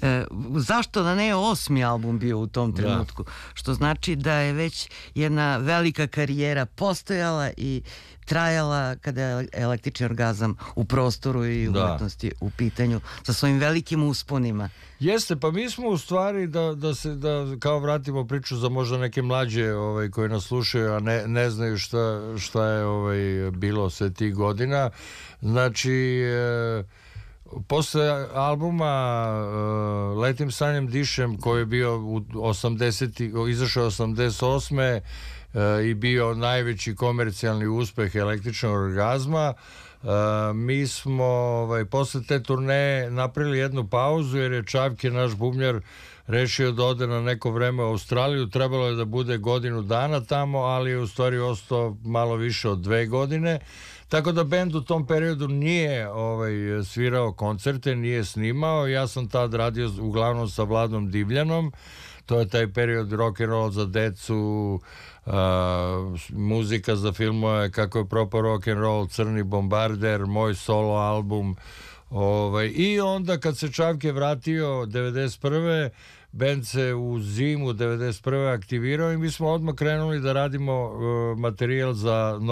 Zašto da ne 8. album bio u tom trenutku? Što znači da je već jedna velika karijera postojala i trajala kada je Električni orgazam u prostoru i umetnosti u pitanju sa svojim velikim usponima. Jeste, pa mi smo u stvari da kao vratimo priču za možda neke mlađe koji nas slušaju, a ne znaju šta je bilo sve tih godina. Znači, posle albuma Letim sanjem dišem, koji je bio izašao 88. I bio najveći komercijalni uspeh Električnog orgazma, mi smo posle te turneje napravili jednu pauzu, jer je Čavke, naš bubnjar, rešio da ode na neko vreme u Australiju. Trebalo je da bude godinu dana tamo, ali je u stvari ostao malo više od 2 godine. Tako da bend u tom periodu nije svirao koncerte, nije snimao. Ja sam tad radio uglavnom sa Vladom Divljanom. To je taj period rock and roll za decu, muzika za filmove Kako je propao rock and roll, Crni bombarder, moj solo album. I onda kad se Čavke vratio 91. bend se u zimu 91. aktivirao i mi smo odmah krenuli da radimo materijal za